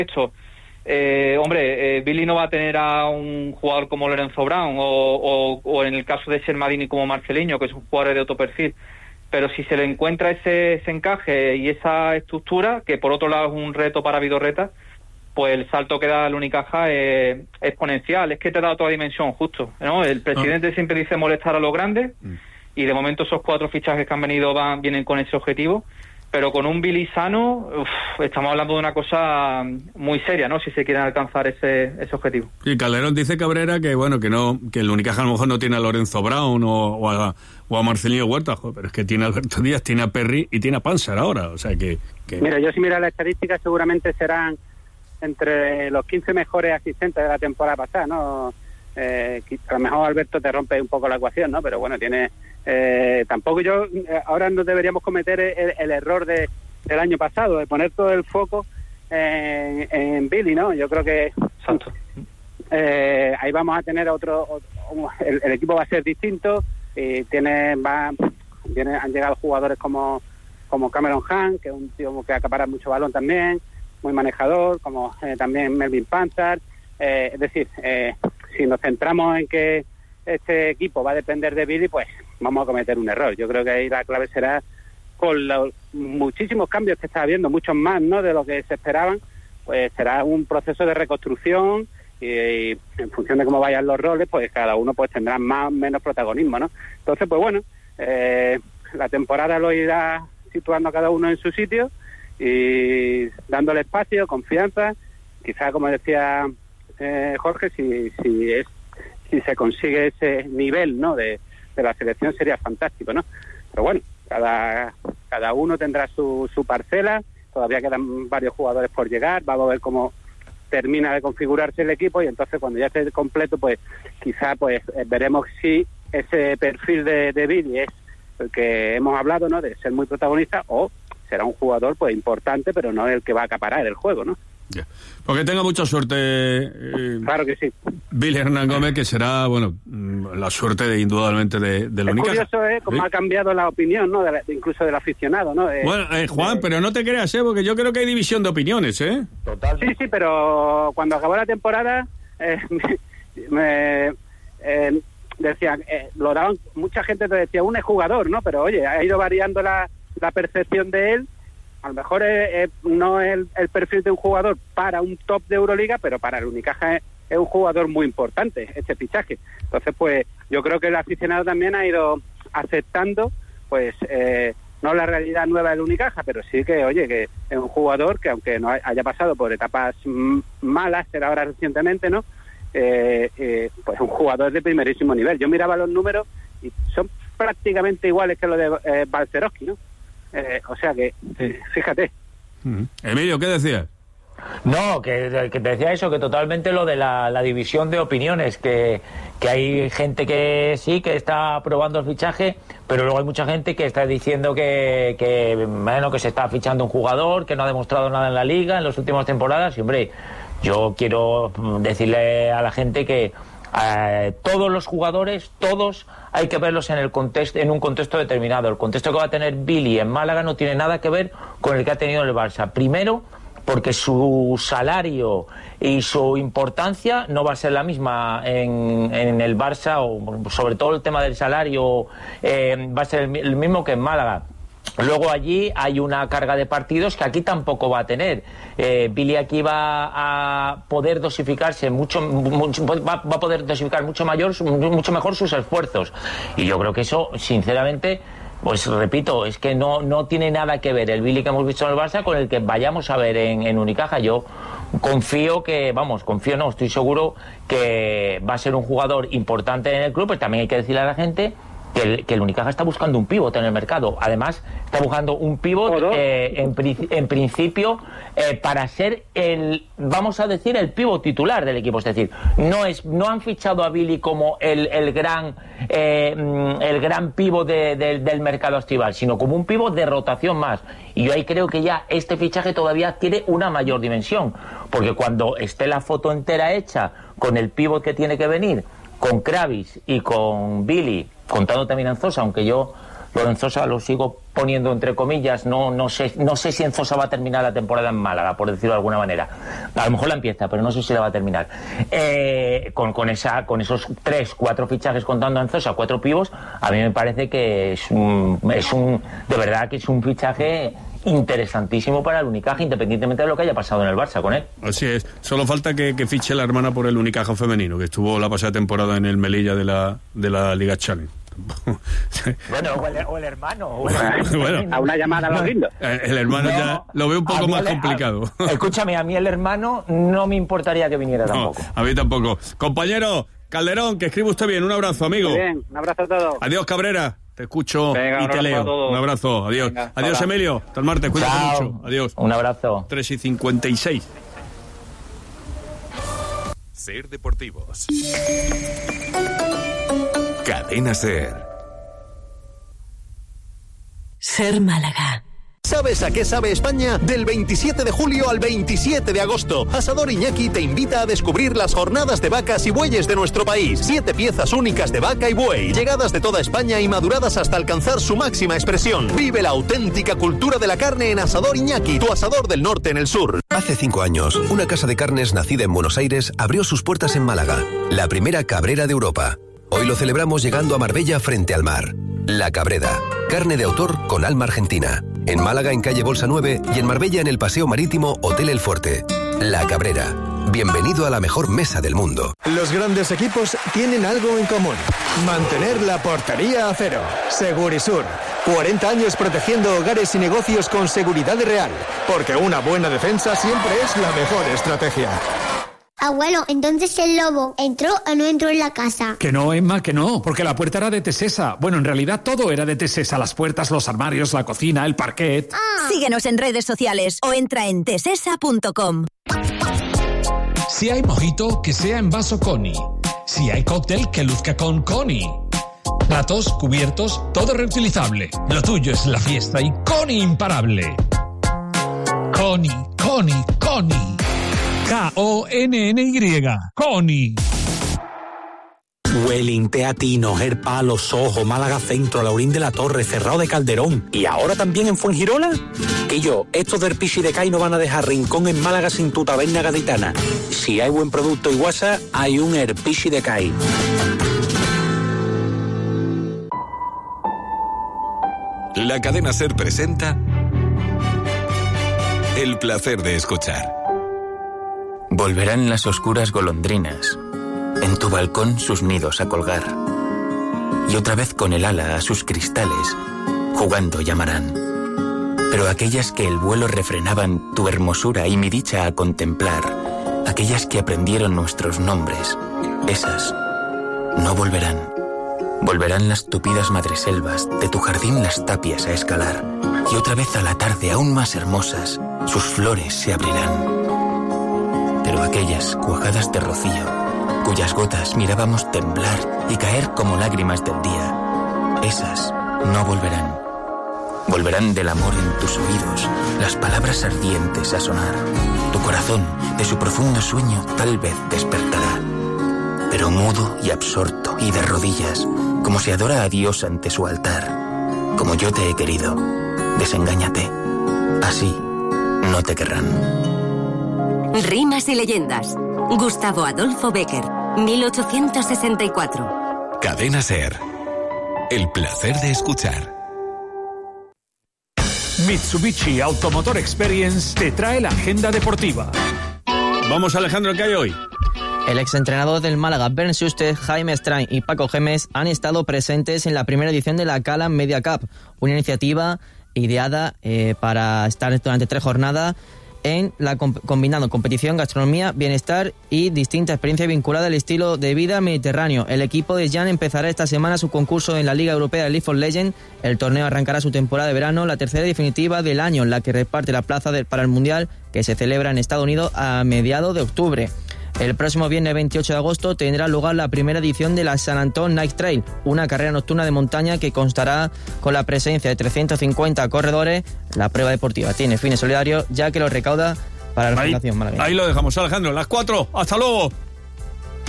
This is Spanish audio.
esto. Billy no va a tener a un jugador como Lorenzo Brown o en el caso de Shermadini como Marceliño, que es un jugador de otro perfil, pero si se le encuentra ese encaje y esa estructura, que por otro lado es un reto para Vidorreta, pues el salto que da el Unicaja es exponencial. Es que te da otra dimensión, justo, ¿no? El presidente siempre dice molestar a los grandes, y de momento esos 4 fichajes que han venido vienen con ese objetivo. Pero con un Billy sano, estamos hablando de una cosa muy seria, ¿no? Si se quieren alcanzar ese objetivo. Y Calderón dice Cabrera que que el Unicaja a lo mejor no tiene a Lorenzo Brown o a Marcelino Huerta, pero es que tiene a Alberto Díaz, tiene a Perry y tiene a Panzer ahora, o sea que... Mira, yo si miro la estadística seguramente serán entre los 15 mejores asistentes de la temporada pasada, ¿no? A lo mejor Alberto te rompe un poco la ecuación, ¿no? Pero bueno, tiene... tampoco ahora no deberíamos cometer el error del año pasado, de poner todo el foco en Billy, ¿no? Yo creo que ahí vamos a tener el equipo va a ser distinto, y han llegado jugadores como Cameron Hunt, que es un tío que acapara mucho balón también, muy manejador, como también Melvin Panzer. Es decir, si nos centramos en que este equipo va a depender de Billy, pues vamos a cometer un error. Yo creo que ahí la clave será, con los muchísimos cambios que está habiendo, muchos más, ¿no?, de lo que se esperaban, pues será un proceso de reconstrucción, y en función de cómo vayan los roles, pues cada uno pues tendrá más o menos protagonismo, ¿no? Entonces, pues bueno, la temporada lo irá situando a cada uno en su sitio y dándole espacio, confianza. Quizá, como decía Jorge, si se consigue ese nivel, ¿no?, de la selección, sería fantástico, ¿no? Pero bueno, cada uno tendrá su parcela. Todavía quedan varios jugadores por llegar. Vamos a ver cómo termina de configurarse el equipo, y entonces cuando ya esté completo, pues quizá pues veremos si ese perfil de Billy es el que hemos hablado, ¿no?, de ser muy protagonista, o será un jugador pues importante, pero no el que va a acaparar el juego, ¿no? Yeah. Porque tenga mucha suerte. Claro que sí. Billy Hernán Gómez, que será, bueno, la suerte indudablemente del Unicaja. Es curioso, cómo ha cambiado la opinión, ¿no?, incluso del aficionado, ¿no? Bueno, Juan, pero no te creas, porque yo creo que hay división de opiniones, Total. Sí, pero cuando acabó la temporada decían, lo daban, mucha gente te decía, un exjugador, ¿no? Pero oye, ha ido variando la percepción de él. A lo mejor no es el perfil de un jugador para un top de Euroliga, pero para el Unicaja es un jugador muy importante, este fichaje. Entonces, pues, yo creo que el aficionado también ha ido aceptando, pues, no la realidad nueva del Unicaja, pero sí que, oye, que es un jugador que, aunque no haya pasado por etapas malas, pero ahora recientemente, ¿no?, pues un jugador de primerísimo nivel. Yo miraba los números y son prácticamente iguales que los de Balcerowski, ¿no? O sea que, fíjate. Emilio, ¿qué decías? No, que te decía eso, que totalmente lo de la división de opiniones, que hay gente que sí, que está aprobando el fichaje, pero luego hay mucha gente que está diciendo que se está fichando un jugador que no ha demostrado nada en la liga en las últimas temporadas. Y hombre, yo quiero decirle a la gente que todos los jugadores, todos hay que verlos en un contexto determinado. El contexto que va a tener Billy en Málaga no tiene nada que ver con el que ha tenido en el Barça. Primero, porque su salario y su importancia no va a ser la misma en el Barça, o sobre todo el tema del salario va a ser el mismo que en Málaga. Luego allí hay una carga de partidos que aquí tampoco va a tener. Billy aquí va a poder dosificarse va a poder dosificar mucho mejor sus esfuerzos. Y yo creo que eso, sinceramente, pues repito, es que no tiene nada que ver el Billy que hemos visto en el Barça con el que vayamos a ver en Unicaja. Yo estoy seguro que va a ser un jugador importante en el club, pero también hay que decirle a la gente que el Unicaja está buscando un pívot en el mercado. Además, está buscando un pívot en principio para ser el pívot titular del equipo. Es decir, no han fichado a Billy como el gran pívot del mercado estival, sino como un pívot de rotación más. Y yo ahí creo que ya este fichaje todavía adquiere una mayor dimensión, porque cuando esté la foto entera hecha con el pívot que tiene que venir, con Kravis y con Billy, contando también a Anzosa, aunque yo Lorenzosa lo sigo poniendo entre comillas, no sé si Enzosa va a terminar la temporada en Málaga, por decirlo de alguna manera. A lo mejor la empieza, pero no sé si la va a terminar. Con esos 3-4 fichajes contando a Enzosa, 4 pibos, a mí me parece que de verdad que es un fichaje interesantísimo para el Unicaja, independientemente de lo que haya pasado en el Barça con él. Así es, solo falta que fiche la hermana por el Unicaja femenino, que estuvo la pasada temporada en el Melilla de la Liga Challenge. Bueno, o el hermano. Bueno, a una llamada a los lindos. El hermano ya lo veo un poco más complicado. Escúchame, a mí el hermano no me importaría que viniera tampoco. A mí tampoco. Compañero Calderón, que escribe usted bien. Un abrazo, amigo. Muy bien, un abrazo a todos. Adiós, Cabrera. Te escucho. Venga, y te leo. Un abrazo. Adiós. Venga, adiós, para. Emilio. Hasta el martes. Cuídate mucho. Adiós. Un abrazo. 3:56. Ser Deportivos. Cadena Ser. Ser Málaga. ¿Sabes a qué sabe España? Del 27 de julio al 27 de agosto, Asador Iñaki te invita a descubrir las jornadas de vacas y bueyes de nuestro país. 7 piezas únicas de vaca y buey, llegadas de toda España y maduradas hasta alcanzar su máxima expresión. Vive la auténtica cultura de la carne en Asador Iñaki, tu asador del norte en el sur. Hace 5 años, una casa de carnes nacida en Buenos Aires abrió sus puertas en Málaga, la primera cabrera de Europa. Hoy lo celebramos llegando a Marbella frente al mar. La Cabrera, carne de autor con alma argentina. En Málaga en calle Bolsa 9 y en Marbella en el Paseo Marítimo Hotel El Fuerte. La Cabrera. Bienvenido a la mejor mesa del mundo. Los grandes equipos tienen algo en común. Mantener la portería a cero. Segurisur. 40 años protegiendo hogares y negocios con seguridad real. Porque una buena defensa siempre es la mejor estrategia. Abuelo, entonces el lobo ¿entró o no entró en la casa? Que no, Emma, que no, porque la puerta era de Tesesa. Bueno, en realidad todo era de Tesesa. Las puertas, los armarios, la cocina, el parquet. Síguenos en redes sociales o entra en tesesa.com. Si hay mojito, que sea en vaso Coni. Si hay cóctel, que luzca con Coni. Platos, cubiertos, todo reutilizable. Lo tuyo es la fiesta y Coni imparable. Coni, Coni, Coni. K-O-N-N-Y. Coni. Welling, Teatino, Gerpa, Los Ojos, Málaga Centro, Laurín de la Torre, Cerrado de Calderón y ahora también en Fuengirola. Que estos del Pichi de Cai no van a dejar rincón en Málaga sin tu taberna gaditana. Si hay buen producto y guasa, hay un Herpichi de Cai. La Cadena Ser presenta El placer de escuchar. Volverán las oscuras golondrinas, en tu balcón sus nidos a colgar, y otra vez con el ala a sus cristales, jugando llamarán. Pero aquellas que el vuelo refrenaban tu hermosura y mi dicha a contemplar, aquellas que aprendieron nuestros nombres, esas no volverán. Volverán las tupidas madreselvas, de tu jardín las tapias a escalar, y otra vez a la tarde aún más hermosas, sus flores se abrirán. Pero aquellas cuajadas de rocío, cuyas gotas mirábamos temblar y caer como lágrimas del día, esas no volverán. Volverán del amor en tus oídos, las palabras ardientes a sonar. Tu corazón, de su profundo sueño, tal vez despertará. Pero mudo y absorto y de rodillas, como se adora a Dios ante su altar. Como yo te he querido, desengáñate. Así no te querrán. Rimas y leyendas. Gustavo Adolfo Bécquer, 1864. Cadena Ser. El placer de escuchar. Mitsubishi Automotor Experience te trae la agenda deportiva. Vamos, Alejandro, ¿qué hay hoy? El exentrenador del Málaga, Bernd Schuster, Jaime Strain y Paco Gemes han estado presentes en la primera edición de la Cala Media Cup, una iniciativa ideada para estar durante 3 jornadas combinando competición, gastronomía, bienestar y distinta experiencia vinculada al estilo de vida mediterráneo. El equipo de Jan empezará esta semana su concurso en la Liga Europea de League of Legends. El torneo arrancará su temporada de verano, la tercera definitiva del año, en la que reparte la plaza para el Mundial, que se celebra en Estados Unidos a mediados de octubre. El próximo viernes 28 de agosto tendrá lugar la primera edición de la San Antón Night Trail, una carrera nocturna de montaña que constará con la presencia de 350 corredores. La prueba deportiva tiene fines solidarios, ya que lo recauda para la Fundación Malagueña. Ahí lo dejamos, Alejandro. Las 4. ¡Hasta luego!